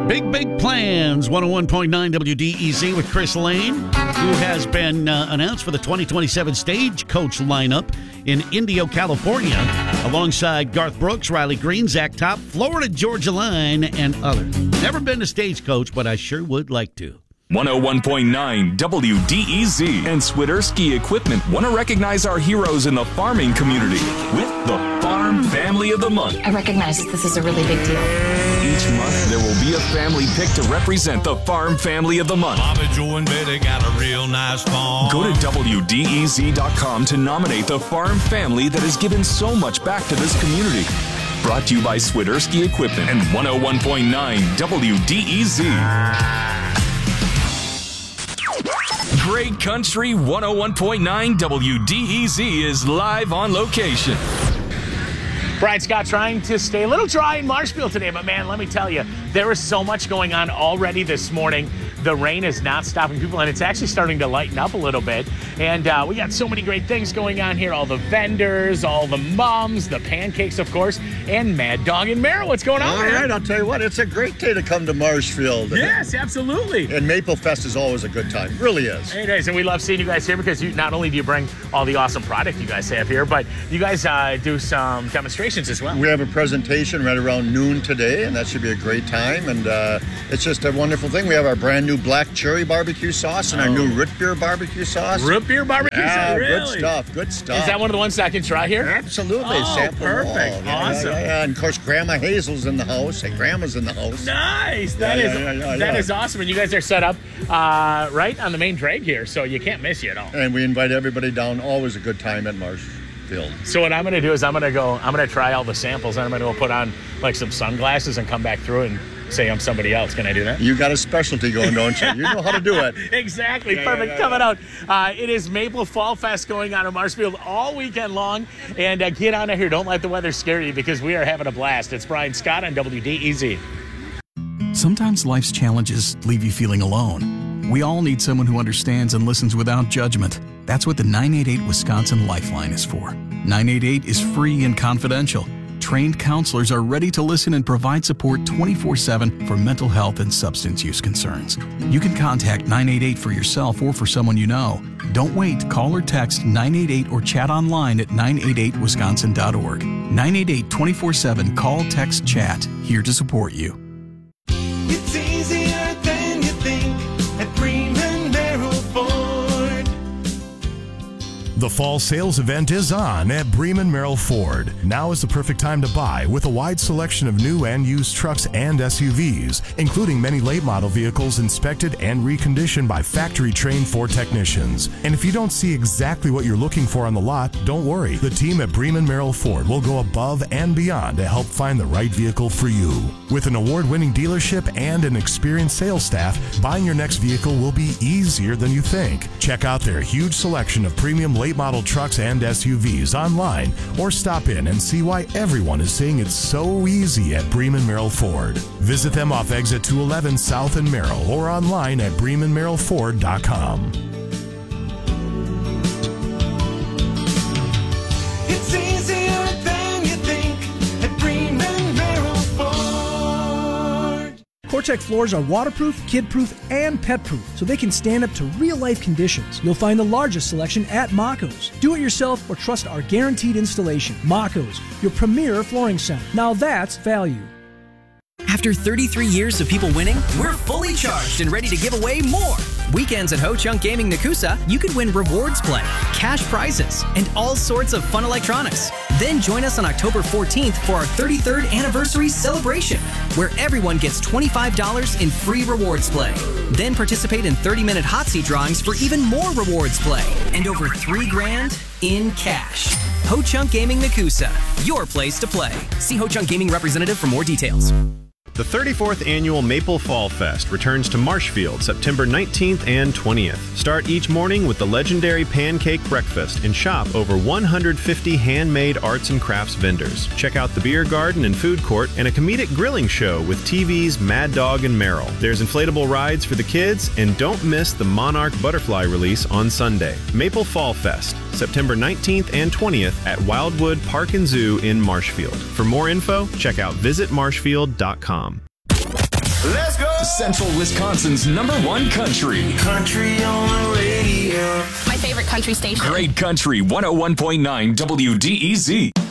Big plans. 101.9 WDEZ with Chris Lane, who has been announced for the 2027 Stagecoach lineup in Indio, California, alongside Garth Brooks, Riley Green, Zach Top, Florida Georgia Line, and others. Never been to Stagecoach, but I sure would like to. 101.9 WDEZ and Swiderski Equipment want to recognize our heroes in the farming community with the Farm Family of the Month. I recognize that this is a really big deal. Each month, there will be a family pick to represent the Farm Family of the Month. Bobby, Joe, and Betty got a real nice farm. Go to WDEZ.com to nominate the farm family that has given so much back to this community. Brought to you by Swiderski Equipment and 101.9 WDEZ. Great Country 101.9 WDEZ is live on location. Brian Scott trying to stay a little dry in Marshfield today, but man, let me tell you, there is so much going on already this morning. The rain is not stopping people, and it's actually starting to lighten up a little bit. And we got so many great things going on here. All the vendors, all the mums, the pancakes, of course, and Mad Dog and Merrill. What's going on, All right, I'll tell you what, it's a great day to come to Marshfield. Yes, absolutely. And Maple Fest is always a good time. Really is. It is, and we love seeing you guys here because not only do you bring all the awesome product you guys have here, but you guys do some demonstrations as well. We have a presentation right around noon today, and that should be a great time. And it's just a wonderful thing. We have our brand new black cherry barbecue sauce and our new root beer barbecue sauce. Root beer barbecue sauce, really? Good stuff. Is that one of the ones that I can try here? Absolutely. Oh, Sample perfect. all. Awesome. Yeah. And of course, Grandma Hazel's in the house. Hey, Grandma's in the house. Nice. That is awesome. And you guys are set up right on the main drag here, so you can't miss you at all. And we invite everybody down. Always a good time at Marshfield. So what I'm going to do is I'm going to try all the samples, and I'm going to go put on like some sunglasses and come back through and say I'm somebody else. Can I do that? You got a specialty going, don't you? You know how to do it. Exactly. Perfect. Coming out. It is Maple Fall Fest going on in Marshfield all weekend long. And get on out here. Don't let the weather scare you because we are having a blast. It's Brian Scott on WDEZ. Sometimes life's challenges leave you feeling alone. We all need someone who understands and listens without judgment. That's what the 988 Wisconsin Lifeline is for. 988 is free and confidential. Trained counselors are ready to listen and provide support 24/7 for mental health and substance use concerns. You can contact 988 for yourself or for someone you know. Don't wait. Call or text 988 or chat online at 988wisconsin.org. 988 24/7 call, text, chat. Here to support you. It's easier than you think at Bremen Merrill Ford. The fall sales event is on at Bremen Merrill Ford. Now is the perfect time to buy with a wide selection of new and used trucks and SUVs, including many late model vehicles inspected and reconditioned by factory-trained Ford technicians. And if you don't see exactly what you're looking for on the lot, don't worry. The team at Bremen Merrill Ford will go above and beyond to help find the right vehicle for you. With an award-winning dealership and an experienced sales staff, buying your next vehicle will be easier than you think. Check out their huge selection of premium late model trucks and SUVs online, or stop in and see why everyone is saying it's so easy at Bremen Merrill Ford. Visit them off exit 211 South in Merrill or online at BremenMerrillFord.com. It's easier than you think at Bremen Merrill Ford. CoreTech floors are waterproof, kid-proof, and pet-proof, so they can stand up to real-life conditions. You'll find the largest selection at Maco's. Do it yourself or trust our guaranteed installation. Maco's, your premier flooring center. Now that's value. After 33 years of people winning, we're fully charged and ready to give away more. Weekends at Ho Chunk Gaming Nakusa, you can win rewards play, cash prizes, and all sorts of fun electronics. Then join us on October 14th for our 33rd anniversary celebration, where everyone gets $25 in free rewards play. Then participate in 30-minute hot seat drawings for even more rewards play and over $3,000 in cash. Ho Chunk Gaming Nakusa, your place to play. See Ho Chunk Gaming representative for more details. The 34th Annual Maple Fall Fest returns to Marshfield September 19th and 20th. Start each morning with the legendary pancake breakfast and shop over 150 handmade arts and crafts vendors. Check out the beer garden and food court and a comedic grilling show with TV's Mad Dog and Merrill. There's inflatable rides for the kids, and don't miss the Monarch Butterfly release on Sunday. Maple Fall Fest, September 19th and 20th at Wildwood Park and Zoo in Marshfield. For more info, check out visitmarshfield.com. Let's go! Central Wisconsin's #1 country. Country on the radio. My favorite country station. Great Country 101.9 WDEZ.